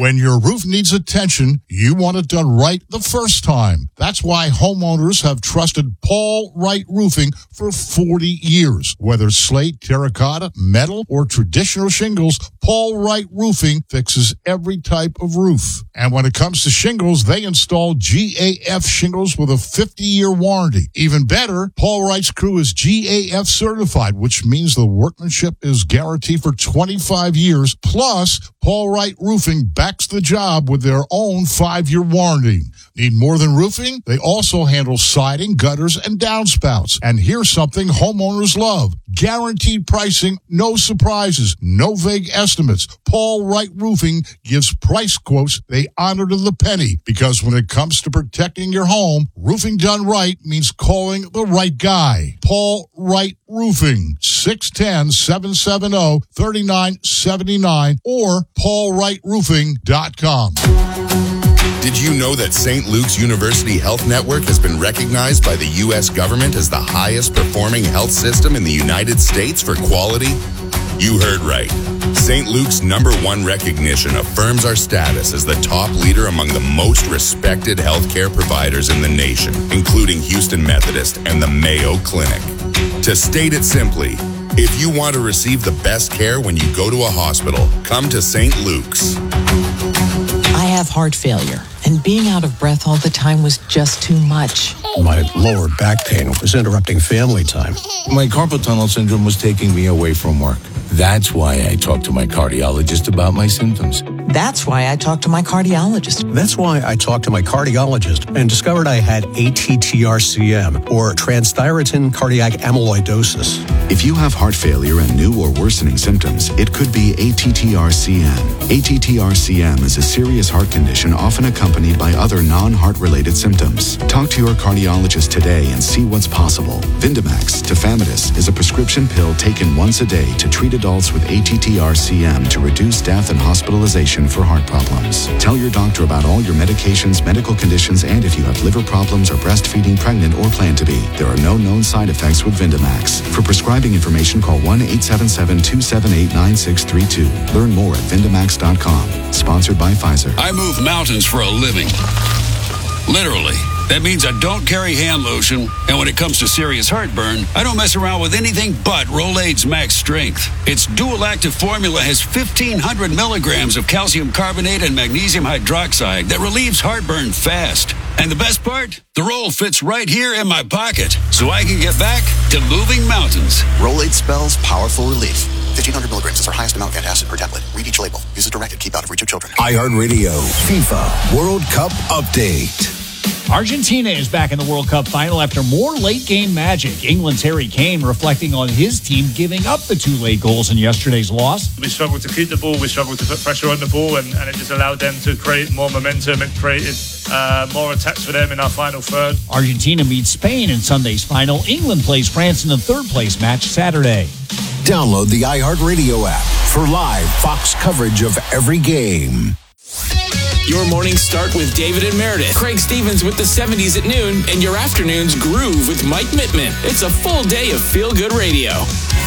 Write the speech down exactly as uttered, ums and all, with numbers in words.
When your roof needs attention, you want it done right the first time. That's why homeowners have trusted Paul Wright Roofing for forty years. Whether slate, terracotta, metal, or traditional shingles, Paul Wright Roofing fixes every type of roof. And when it comes to shingles, they install G A F shingles with a fifty-year warranty. Even better, Paul Wright's crew is G A F certified, which means the workmanship is guaranteed for twenty-five years. Plus, Paul Wright Roofing backs the job with their own five-year warranty. Need more than roofing? They also handle siding, gutters, and downspouts. And here's something homeowners love. Guaranteed pricing, no surprises, no vague estimates. Paul Wright Roofing gives price quotes they honor to the penny, because when it comes to protecting your home, roofing done right means calling the right guy. Paul Wright Roofing, six one zero, seven seven zero, three nine seven nine or paul wright roofing dot com. Did you know that Saint Luke's University Health Network has been recognized by the U S government as the highest performing health system in the United States for quality? You heard right. Saint Luke's number one recognition affirms our status as the top leader among the most respected healthcare providers in the nation, including Houston Methodist and the Mayo Clinic. To state it simply, if you want to receive the best care when you go to a hospital, come to Saint Luke's. I have heart failure, and being out of breath all the time was just too much. My lower back pain was interrupting family time. My carpal tunnel syndrome was taking me away from work. That's why I talked to my cardiologist about my symptoms. That's why I talked to my cardiologist. That's why I talked to my cardiologist and discovered I had A T T R C M, or transthyretin cardiac amyloidosis. If you have heart failure and new or worsening symptoms, it could be A T T R C M. A T T R C M is a serious heart condition often accompanied by other non-heart related symptoms. Talk to your cardiologist today and see what's possible. Vindamax, tafamidis, is a prescription pill taken once a day to treat adults with A T T R C M to reduce death and hospitalization for heart problems. Tell your doctor about all your medications, medical conditions, and if you have liver problems or breastfeeding, pregnant, or plan to be. There are no known side effects with Vindamax. For prescribing information, call one eight seven seven, two seven eight, nine six three two. Learn more at vindamax dot com. Sponsored by Pfizer. I move mountains for a living. Literally. That means I don't carry hand lotion, and when it comes to serious heartburn, I don't mess around with anything but Rolaids Max Strength. Its dual-active formula has fifteen hundred milligrams of calcium carbonate and magnesium hydroxide that relieves heartburn fast. And the best part? The roll fits right here in my pocket, so I can get back to moving mountains. Rolaids spells powerful relief. fifteen hundred milligrams is our highest amount of antacid per tablet. Read each label. Use as directed. Keep out of reach of children. iHeartRadio FIFA World Cup Update. Argentina is back in the World Cup final after more late-game magic. England's Harry Kane reflecting on his team giving up the two late goals in yesterday's loss. We struggled to keep the ball, we struggled to put pressure on the ball, and, and it just allowed them to create more momentum. It created uh, more attacks for them in our final third. Argentina meets Spain in Sunday's final. England plays France in the third-place match Saturday. Download the iHeartRadio app for live Fox coverage of every game. Your mornings start with David and Meredith, Craig Stevens with the seventies at noon, and your afternoons groove with Mike Mittman. It's a full day of feel-good radio.